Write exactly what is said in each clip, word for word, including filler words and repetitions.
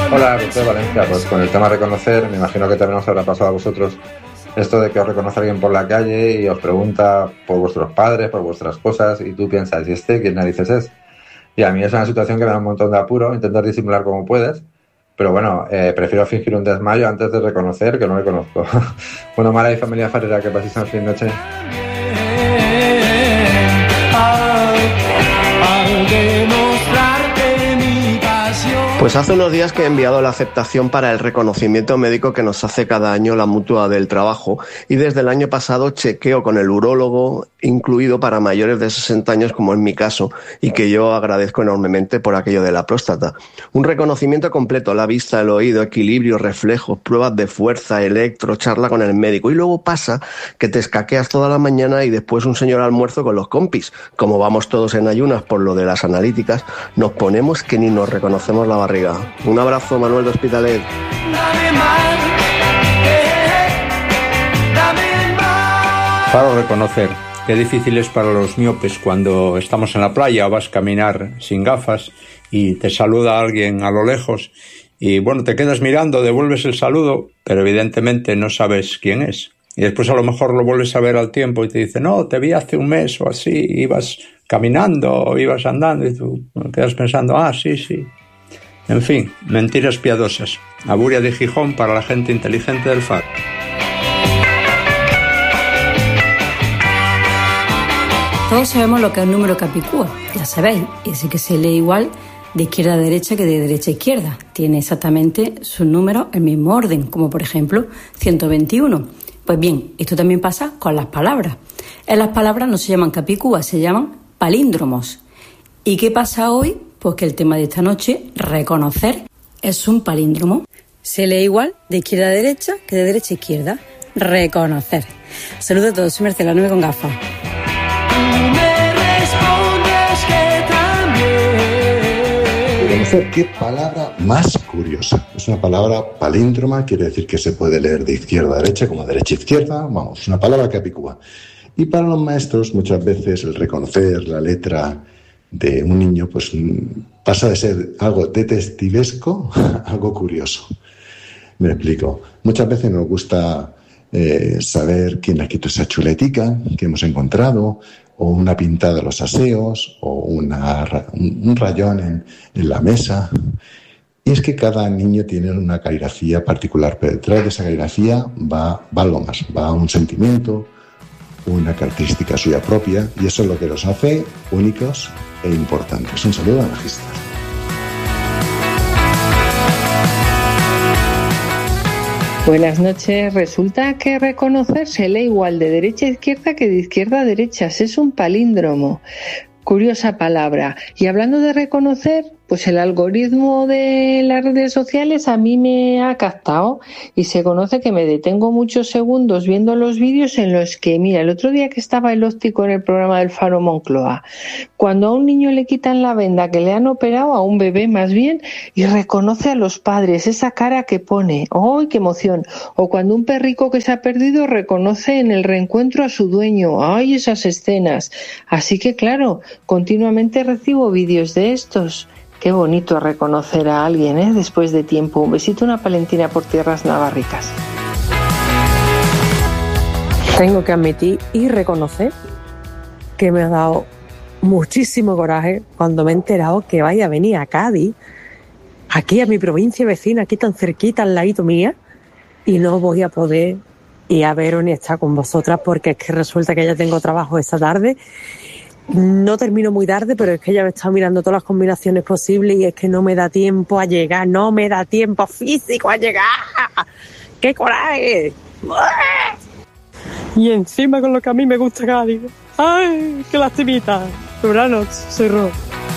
Hola, Rocío Valencia. Pues con el tema reconocer, me imagino que también os habrá pasado a vosotros esto de que os reconoce alguien por la calle y os pregunta por vuestros padres, por vuestras cosas, y tú piensas, ¿y este quién narices es? Y a mí es una situación que me da un montón de apuro, intentar disimular como puedes, pero bueno, eh, prefiero fingir un desmayo antes de reconocer que no me conozco. Bueno, Mara y familia Farera, que paséis una feliz noche. Pues hace unos días que he enviado la aceptación para el reconocimiento médico que nos hace cada año la Mutua del Trabajo, y desde el año pasado chequeo con el urólogo incluido para mayores de sesenta años, como en mi caso, y que yo agradezco enormemente por aquello de la próstata. Un reconocimiento completo: la vista, el oído, equilibrio, reflejos, pruebas de fuerza, electro, charla con el médico, y luego pasa que te escaqueas toda la mañana y después un señor almuerzo con los compis. Como vamos todos en ayunas por lo de las analíticas, nos ponemos que ni nos reconocemos la barriga. Un abrazo, Manuel de Hospitalet. Para reconocer, qué difícil es para los miopes cuando estamos en la playa o vas a caminar sin gafas y te saluda alguien a lo lejos y bueno, te quedas mirando, devuelves el saludo, pero evidentemente no sabes quién es. Y después a lo mejor lo vuelves a ver al tiempo y te dice, no, te vi hace un mes o así, ibas caminando o ibas andando, y tú quedas pensando, ah, sí, sí. En fin, mentiras piadosas. Aburia de Gijón para la gente inteligente del Faro. Todos sabemos lo que es un número capicúa, ya sabéis, y así que se lee igual de izquierda a derecha que de derecha a izquierda. Tiene exactamente sus números en el mismo orden, como por ejemplo ciento veintiuno. Pues bien, esto también pasa con las palabras. En las palabras no se llaman capicúas, se llaman palíndromos. ¿Y qué pasa hoy? Pues que el tema de esta noche, reconocer, es un palíndromo. Se lee igual de izquierda a derecha que de derecha a izquierda. Reconocer. Saludos a todos, soy Marcela, nueve con gafas. Reconocer, qué palabra más curiosa. Es una palabra palíndroma, quiere decir que se puede leer de izquierda a derecha como de derecha a izquierda. Vamos, una palabra capicúa. Y para los maestros, muchas veces el reconocer la letra de un niño pues pasa de ser algo detectivesco a algo curioso. Me explico. Muchas veces nos gusta eh, saber quién ha escrito esa chuletica que hemos encontrado, o una pintada de los aseos, o una, un rayón en, en la mesa. Y es que cada niño tiene una caligrafía particular, pero detrás de esa caligrafía va, va algo más, va un sentimiento, una característica suya propia, y eso es lo que los hace únicos e importantes. Un saludo a Magistas. Buenas noches. Resulta que reconocer se lee igual de derecha a izquierda que de izquierda a derecha. Es un palíndromo. Curiosa palabra. Y hablando de reconocer, pues el algoritmo de las redes sociales a mí me ha captado y se conoce que me detengo muchos segundos viendo los vídeos en los que, mira, el otro día que estaba el óptico en el programa del Faro Moncloa, cuando a un niño le quitan la venda que le han operado, a un bebé más bien, y reconoce a los padres, esa cara que pone, ¡ay, qué emoción! O cuando un perrico que se ha perdido reconoce en el reencuentro a su dueño, ¡ay, esas escenas! Así que claro, continuamente recibo vídeos de estos. Qué bonito reconocer a alguien, ¿eh? Después de tiempo. Un besito, una palentina por tierras navarricas. Tengo que admitir y reconocer que me ha dado muchísimo coraje cuando me he enterado que vaya a venir a Cádiz, aquí a mi provincia vecina, aquí tan cerquita, al ladito mía, y no voy a poder ir a veros ni estar con vosotras porque es que resulta que ya tengo trabajo esta tarde. No termino muy tarde, pero es que ya me he estado mirando todas las combinaciones posibles y es que no me da tiempo a llegar, no me da tiempo físico a llegar. ¡Qué coraje! Y encima con lo que a mí me gusta Cádiz. ¡Ay, qué lastimita! Buenas noches, soy Ro.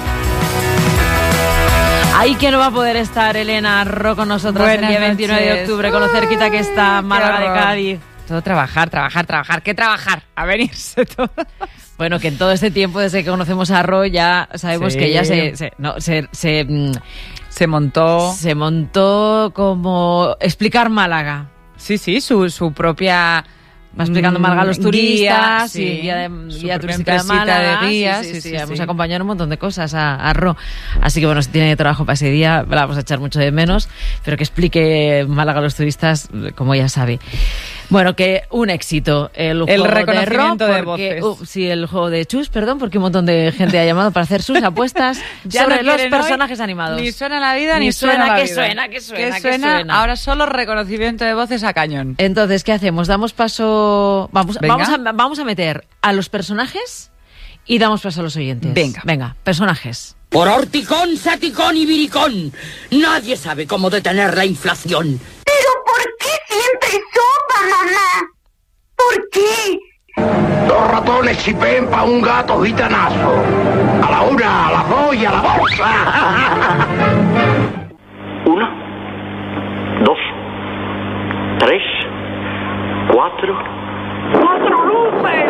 Ay, que no va a poder estar Elena Ro con nosotros Buenas el día veintinueve noches. De octubre, con lo cerquita que está Málaga de Cádiz. Todo trabajar, trabajar, trabajar. ¿Qué trabajar? A venirse todo. Bueno, que en todo este tiempo, desde que conocemos a Ro, ya sabemos sí. que ella se, se, no, se, se, se montó. Se montó como explicar Málaga. Sí, sí, su, su propia Va explicando Marga a los turistas, guía, sí, y guía, de, guía turística de empresita Málaga, de guías, sí, sí, sí, sí, sí, hemos sí. acompañado un montón de cosas a, a Ro. Así que bueno, si tiene trabajo para ese día, la vamos a echar mucho de menos, pero que explique Málaga a los turistas, como ya sabe. Bueno, que un éxito el juego El de reconocimiento Ro, de porque, voces. uh, sí, el juego de Chus, perdón, porque un montón de gente ha llamado para hacer sus apuestas Ya sobre no los quieren hoy, personajes animados. Ni suena la vida, ni, Ni suena, la que vida. suena, que suena, ¿Qué que suena? suena. Ahora solo reconocimiento de voces a cañón. Entonces, ¿qué hacemos? Damos paso... Vamos, Venga. vamos, a, vamos a meter a los personajes y damos paso a los oyentes. Venga. Venga, personajes. Por horticón, saticón y viricón, nadie sabe cómo detener la inflación. ¿Pero por qué siempre sopa, mamá? ¿Por qué? Dos ratones chipén pa' un gato gitanazo. A la una, a la dos y a la bolsa. Uno, dos, tres, cuatro. ¡Cuatro luces!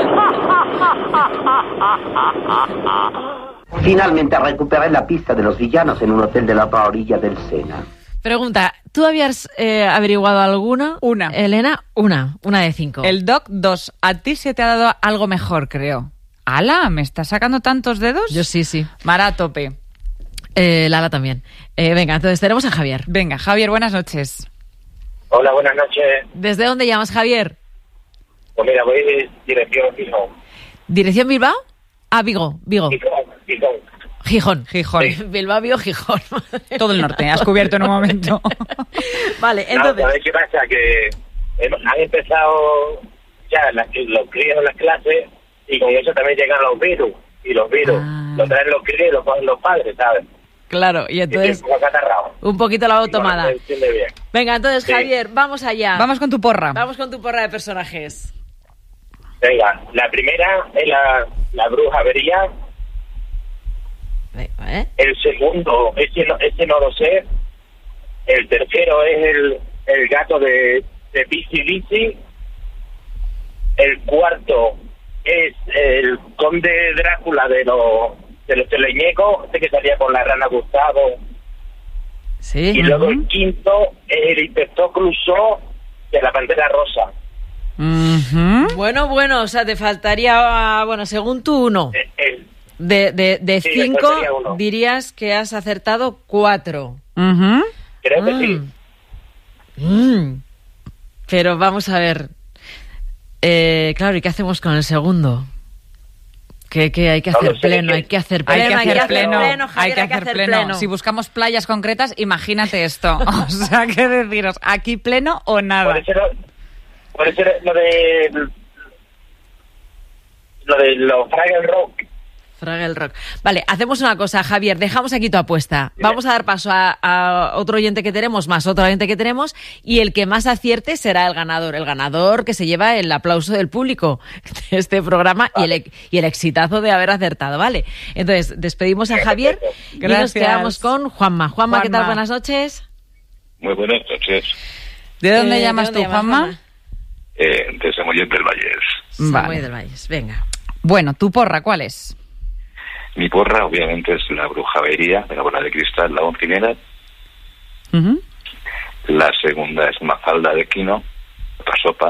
Finalmente recuperé la pista de los villanos en un hotel de la otra orilla del Sena. Pregunta, ¿tú habías eh, averiguado alguna? Una. Elena, una. Una de cinco. El Doc dos. A ti se te ha dado algo mejor, creo. ¡Hala! ¿Me estás sacando tantos dedos? Yo sí, sí. Mara a tope. Eh, Lala también. Eh, venga, entonces tenemos a Javier. Venga, Javier, buenas noches. Hola, buenas noches. ¿Desde dónde llamas, Javier? Pues mira, voy de dirección Gijón. ¿Dirección Bilbao? Ah, Vigo, Vigo. Gijón, Gijón. Gijón. Gijón. Sí, Bilbao, Vigo, Gijón. Todo el norte, has cubierto en un momento. Vale, No, entonces... ¿sabes qué pasa? Que hem- han empezado ya las, los críos en las clases y con eso también llegan los virus. Y los virus Ah. los traen los críos y los ponen los padres, ¿sabes? Claro, y Y entonces estoy un poco acatarrado. un poquito la voz Y bueno, tomada. se entiende bien. Venga, entonces, Sí. Javier, vamos allá. Vamos con tu porra. Vamos con tu porra de personajes. Venga, la primera es la, la bruja avería. ¿Eh? El segundo, ese no, ese no lo sé. El tercero es el, el gato de, de Bici Bici. El cuarto es el conde Drácula de los de los teleñecos, este que salía con la rana Gustavo. Sí. Y luego el quinto es el inspector Clouseau de la Pantera Rosa. Uh-huh. Bueno, bueno, o sea, te faltaría, bueno, según tú, uno. El, el- De, de, de Sí, me cinco, faltaría uno. dirías que has acertado cuatro. Uh-huh. creo que sí. Mm. Pero vamos a ver. Eh, claro, ¿y qué hacemos con el segundo? Que, que hay que No hacer lo sé, pleno, que- hay que hacer Hay pleno, que hacer pleno, pleno, Javier, hay que hacer pleno. Si buscamos playas concretas, imagínate esto. O sea, qué deciros, aquí pleno o nada. Por eso, lo- por eso lo de lo de los Fraggle Rock. Fraggle Rock. Vale, hacemos una cosa, Javier, dejamos aquí tu apuesta. Vamos a dar paso a, a otro oyente que tenemos, más otro oyente que tenemos, y el que más acierte será el ganador. El ganador que se lleva el aplauso del público de este programa y, el, y el exitazo de haber acertado, ¿vale? Entonces, despedimos a Javier y nos Gracias. quedamos con Juanma. Juanma, ¿qué tal? Juanma. Buenas noches. Muy buenas noches. ¿De dónde Eh, llamas ¿de dónde tú, Juanma? Eh, de Samuel del Valles. Vale. Samuel del Valles, venga. Bueno, tu porra, ¿cuál es? Mi porra, obviamente, es la brujavería de la bola de cristal, la primera. Uh-huh. La segunda es Mafalda de Quino, otra sopa.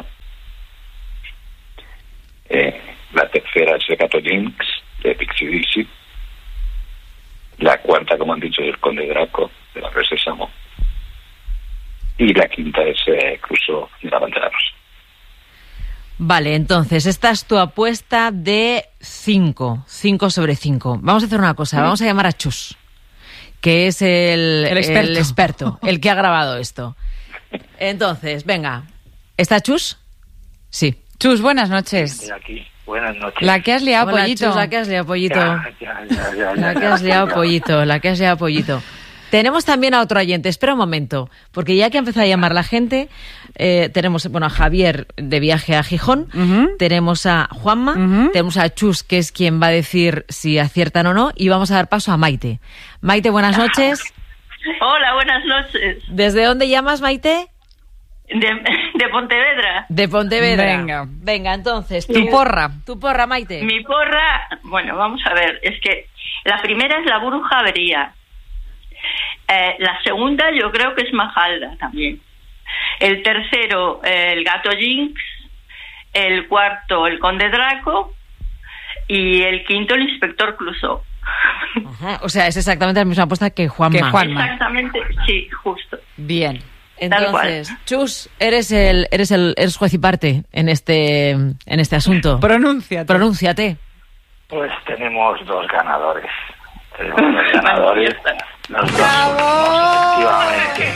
Eh, la tercera es el gato Jinx, de Pixie Dixie. La cuarta, como han dicho, es el Conde Draco, de la Res Sésamo. Y la quinta es eh, Crusoe, de la Pantera Rosa. Vale, entonces, esta es tu apuesta de cinco. cinco sobre cinco. Vamos a hacer una cosa, vamos a llamar a Chus, que es el, El experto. el experto, el que ha grabado esto. Entonces, venga. ¿Está Chus? Sí. Chus, buenas noches. Estoy aquí. Buenas noches. La que has liado, Hola, pollito. Chus, la que has liado, pollito. Ya, ya, ya, ya, La ya, que has ya, liado, ya. pollito. La que has liado, pollito. Tenemos también a otro oyente. Espera un momento, porque ya que ha empezado a llamar la gente, eh, tenemos bueno, a Javier de viaje a Gijón, Uh-huh. tenemos a Juanma, Ujú. tenemos a Chus, que es quien va a decir si aciertan o no, y vamos a dar paso a Maite. Maite, buenas noches. Hola, buenas noches. ¿Desde dónde llamas, Maite? De, de Pontevedra. De Pontevedra. Venga. Venga, entonces. Tu porra. Tu porra, Maite. Mi porra, bueno, vamos a ver, es que la primera es la bruja avería. Eh, la segunda yo creo que es Mafalda también. El tercero, eh, el gato Jinx. el cuarto el Conde Draco y el quinto el Inspector Clouseau. Ajá, o sea, es exactamente la misma apuesta que Juanma. Que Juanma. Exactamente, sí, justo. Bien. Entonces, Chus, eres el, eres el, eres juez y parte en este, en este asunto. Pronúnciate. Pronúnciate. Pues tenemos dos ganadores. Tenemos dos ganadores. Los dos últimos,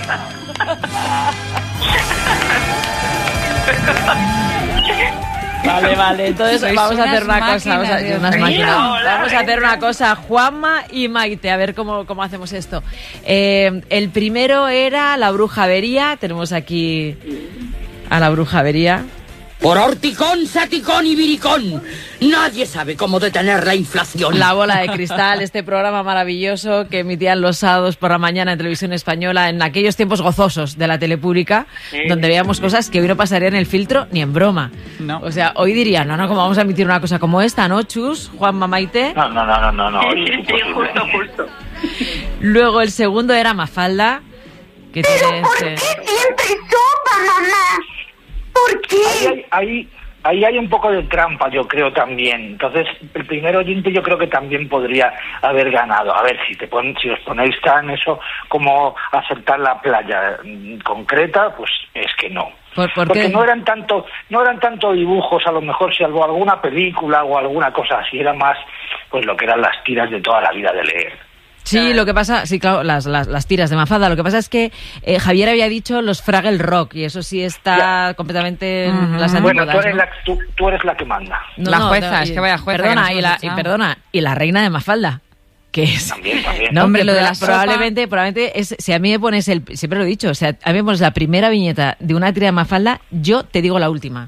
efectivamente. Vale, vale, entonces Sois vamos a hacer una unas cosa, vamos a, máquinas, unas Dios mío. máquinas. Vamos a hacer una cosa, Juanma y Maite, a ver cómo, cómo hacemos esto. Eh, el primero era la bruja avería, tenemos aquí a la bruja avería. Por horticón, saticón y viricón, nadie sabe cómo detener la inflación. La bola de cristal, este programa maravilloso que emitían los sábados por la mañana en Televisión Española en aquellos tiempos gozosos de la tele pública, sí, donde veíamos cosas que hoy no pasarían en el filtro ni en broma. No. O sea, hoy dirían, no, no, ¿cómo vamos a emitir una cosa como esta, no, Chus, Juanma, Maite? No, no, no, no, no, no. Sí, sí, justo, justo. Luego el segundo era Mafalda, que ¿Pero tienes, por qué eh, siempre sopa, mamá? ¿Por qué? Ahí hay, ahí, ahí hay un poco de trampa, yo creo también. Entonces, el primer oyente yo creo que también podría haber ganado. A ver, si te pon, si os ponéis tan eso como acertar la playa mm, concreta, pues es que no. ¿Por, por Porque qué? no eran tanto, no eran tanto dibujos, a lo mejor si algo, alguna película o alguna cosa así, era más pues lo que eran las tiras de toda la vida de leer. Sí, lo que pasa, sí, claro, las, las, las tiras de Mafalda. Lo que pasa es que eh, Javier había dicho los Fraggle Rock y eso sí está ya completamente en uh-huh. las Bueno, antípodas, tú eres, ¿no? la, tú, tú eres la que manda. No, la no, jueza, no, es que vaya jueza. Perdona, que y, la, y perdona, y la reina de Mafalda. Que es, también, también. No, hombre, lo de la probablemente, probablemente es, si a mí me pones el, siempre lo he dicho, o sea, a mí me pones la primera viñeta de una tira de Mafalda, yo te digo la última.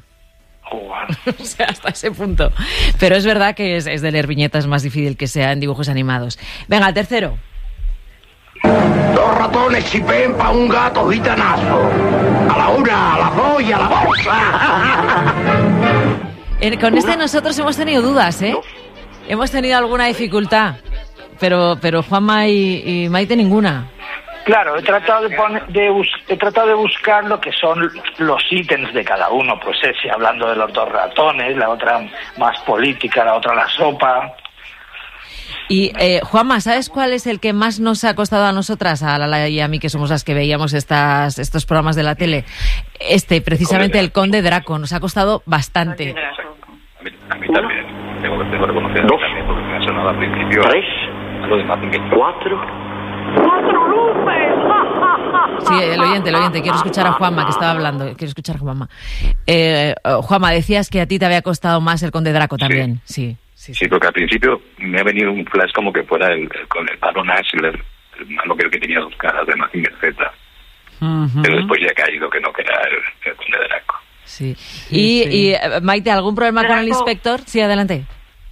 O sea, hasta ese punto. Pero es verdad que es, es de leer viñetas más difícil que sea en dibujos animados. Venga, el tercero. Dos ratones chipen pa' un gato gitanazo. A la una, a la dos y a la bolsa. En, con este nosotros hemos tenido dudas, ¿eh? Hemos tenido alguna dificultad. Pero, pero Juanma y, y Maite ninguna. Claro, he tratado de, poner, de bus, he tratado de buscar lo que son los ítems de cada uno. Pues ese, hablando de los dos ratones, la otra más política, la otra la sopa. Y eh, Juanma, ¿sabes cuál es el que más nos ha costado a nosotras, a Lala y a mí, que somos las que veíamos estas, estos programas de la tele? Este, precisamente el Conde Draco, nos ha costado bastante. A mí, a mí también, tengo que tengo que reconocer dos, también, porque me ha sonado al principio. Tres, algo de Martin Gates. Cuatro. ¡Cuatro luces! Sí, el oyente, el oyente, quiero escuchar a Juanma, que estaba hablando, quiero escuchar a Juanma. Eh, Juanma, decías que a ti te había costado más el Conde Draco también, sí. sí. Sí, sí, porque al principio me ha venido un flash como que fuera el, el con el palo Nash, el, el malo que tenía dos caras de Mazinger Z. Uh-huh. Pero después ya ha caído que no, que era el, el Conde Draco. Sí. Y, sí. y Maite, ¿algún problema Draco, con el inspector? Sí, adelante.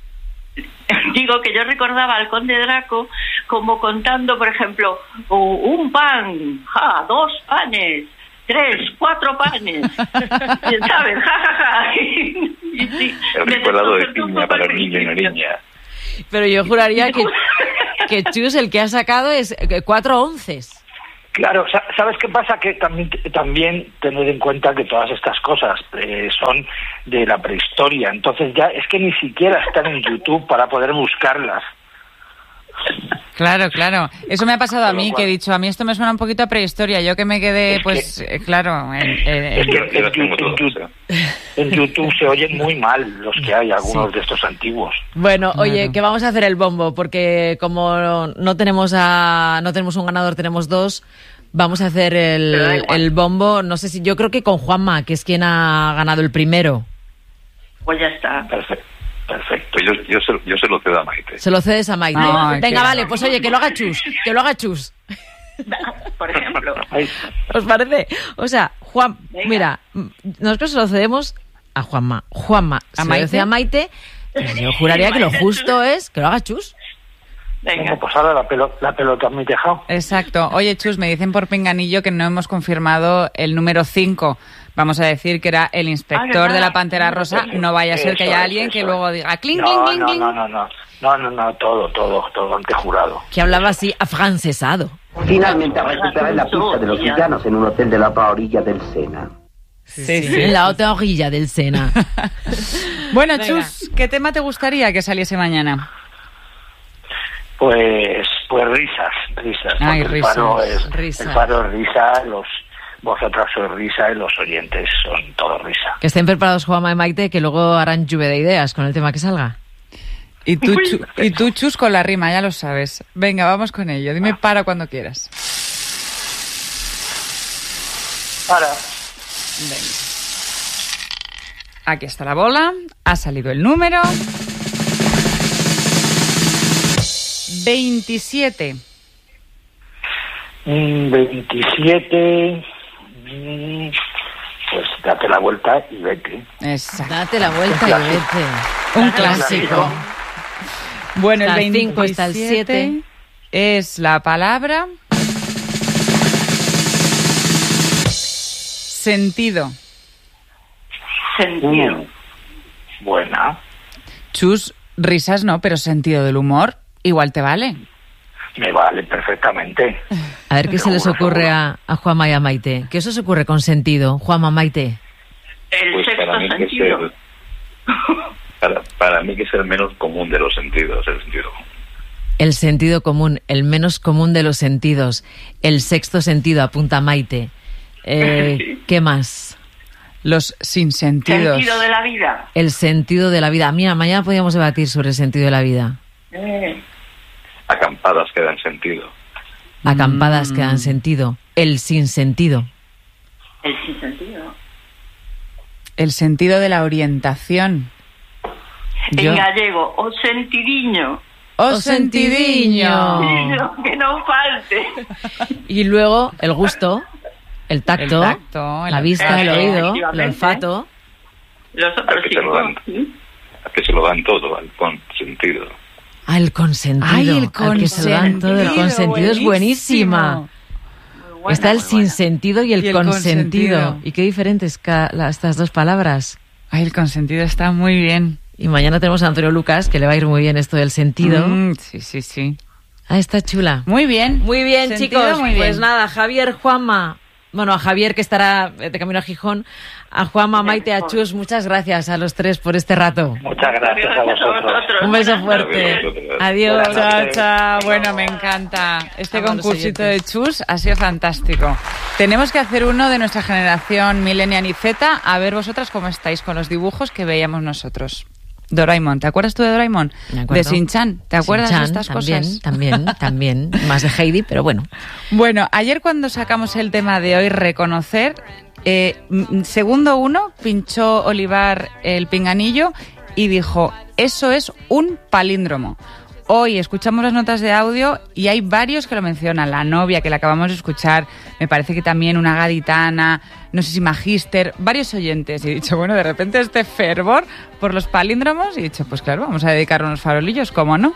Digo que yo recordaba al Conde Draco como contando, por ejemplo, un pan, ja, dos panes, tres, cuatro panes, ¿sabes? Ja, ja, ja. Y, y, sí, el recuerdo de piña para el niño y la niña. Pero yo juraría que, que Chus el que ha sacado es cuatro onces. Claro, ¿sabes qué pasa? Que también, también tener en cuenta que todas estas cosas eh, son de la prehistoria, entonces ya es que ni siquiera están en YouTube para poder buscarlas. Claro, claro. Eso me ha pasado a mí, que he dicho, a mí esto me suena un poquito a prehistoria. Yo que me quedé, es pues, que, eh, claro... En, en, es que en, en, en, YouTube, en YouTube se oyen muy mal los que hay, algunos sí. de estos antiguos. Bueno, oye, claro. que vamos a hacer el bombo, porque como no tenemos a no tenemos un ganador, tenemos dos, vamos a hacer el, el bombo, no sé si, yo creo que con Juanma, que es quien ha ganado el primero. Pues ya está. Perfecto. Perfecto. Yo, yo, se, yo se lo cedo a Maite. Se lo cedes a Maite. Ay, venga, vale, pues oye, que lo haga Chus. Que lo haga Chus. Por ejemplo. ¿Os parece? O sea, Juan, venga. Mira, nosotros se lo cedemos a Juanma. Juanma ¿A se Maite? lo cede a Maite. Yo juraría que lo justo es que lo haga Chus. Venga. Bueno, pues ahora la, pelo, la pelota en mi tejado. Exacto. Oye, Chus, me dicen por pinganillo que no hemos confirmado el número cinco. Vamos a decir que era el inspector ah, de la Pantera Rosa. No vaya a ser que haya es, alguien que es. luego diga cling, no, cling, no, cling, no, no, no, no, no, no, todo, todo, todo ante jurado. Que hablaba así afrancesado. Finalmente recuperé la pista de los villanos en un hotel de la otra orilla del Sena. Sí, sí, sí. En la otra orilla del Sena. Bueno, venga. Chus, ¿qué tema te gustaría que saliese mañana? Pues, pues risas, risas. Ay, el risas, faro es, risas. El faro es risa, los, vosotras sois risa y los oyentes son todos risa. Que estén preparados Juanma y Maite, que luego harán lluvia de ideas con el tema que salga. Y tú, Chu, y tú, Chus, con la rima, ya lo sabes. Venga, vamos con ello. Dime para cuando quieras. Para. Venga. Aquí está la bola. Ha salido el número. veintisiete. Mm, veintisiete. Mm, pues date la vuelta y vete. Exacto. Date la vuelta y vete. Un clásico. Bueno, está el cinco, está el siete. Es la palabra sentido. Sentido. Mm, buena. Chus, risas no, pero sentido del humor igual te vale. Me vale perfectamente. A ver qué se les ocurre a, a Juanma y a Maite. ¿Qué os ocurre con sentido, Juanma, Maite? El Pues sexto para mí que es sentido. el, para, para mí que es el menos común de los sentidos, el sentido común. El sentido común, el menos común de los sentidos. El sexto sentido, apunta Maite. Eh, ¿Qué más? Los sinsentidos. Sentido de la vida. El sentido de la vida. Mira, mañana podríamos debatir sobre el sentido de la vida. Eh, Acampadas que dan sentido. Acampadas Mm. que dan sentido. El sinsentido. el sinsentido. El sentido de la orientación. Yo- En gallego, o sentidiño. ¡O sentidiño! No, que no falte. Y luego el gusto, el tacto, El tacto, la el- vista, el Eh, oído, el efectivamente. olfato. Los Al otros que se lo dan, cinco. al que se lo dan todo, al consentido. Ah, el consentido. ¡Ay, el al que se lo dan todo. El consentido, consentido es buenísima. buenísimo! Muy buena, Está el muy buena. sinsentido y el, Y el consentido. consentido. Y qué diferentes ca- la- estas dos palabras. Ay, el consentido está muy bien. Y mañana tenemos a Antonio Lucas, que le va a ir muy bien esto del sentido. Mm, sí, sí, sí. Ah, está chula. Muy bien. Muy bien, Sentido, chicos. muy bien. Pues nada, Javier, Juanma. Bueno, a Javier, que estará de camino a Gijón. A Juanma, Maite, a Chus, muchas gracias a los tres por este rato. Muchas gracias a vosotros. Un beso Buenas fuerte. noches. Adiós. Buenas Chao, noches. chao. Bueno, me encanta. Este Vamos, los concursito de oyentes. Chus ha sido fantástico. Tenemos que hacer uno de nuestra generación Millennial y Z. A ver vosotras cómo estáis con los dibujos que veíamos nosotros. Doraemon, ¿te acuerdas tú de Doraemon? Me acuerdo. De Shin-Chan, ¿te acuerdas Shin-chan, de estas también, cosas? También, también, más de Heidi, pero bueno. Bueno, ayer cuando sacamos el tema de hoy, reconocer, eh, m- segundo uno, pinchó Olivar el pinganillo y dijo, eso es un palíndromo. Hoy escuchamos las notas de audio y hay varios que lo mencionan. La novia, que la acabamos de escuchar, me parece que también una gaditana, no sé si Magister, varios oyentes. Y he dicho, bueno, de repente este fervor por los palíndromos. Y he dicho, pues claro, vamos a dedicar unos farolillos, ¿cómo no?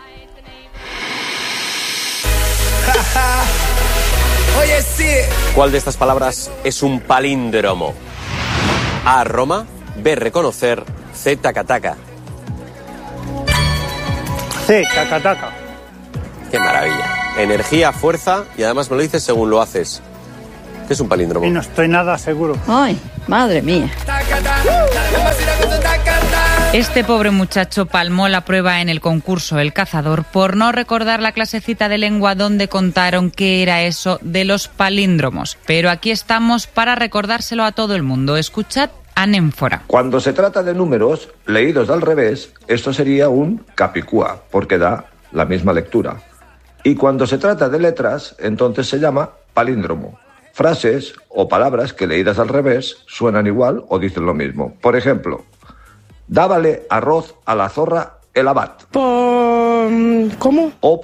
Oye, sí. ¿Cuál de estas palabras es un palíndromo? A, Roma. B, reconocer. C, tacataca. Sí, taca, taca. Qué maravilla. Energía, fuerza y además me lo dices según lo haces. ¿Qué es un palíndromo? Y no estoy nada seguro. Ay, madre mía. Este pobre muchacho palmó la prueba en el concurso El Cazador por no recordar la clasecita de lengua donde contaron qué era eso de los palíndromos. Pero aquí estamos para recordárselo a todo el mundo. Escuchad Anémfora. Cuando se trata de números leídos al revés, esto sería un capicúa, porque da la misma lectura. Y cuando se trata de letras, entonces se llama palíndromo. Frases o palabras que leídas al revés suenan igual o dicen lo mismo. Por ejemplo, dábale arroz a la zorra el abad. ¿Cómo? O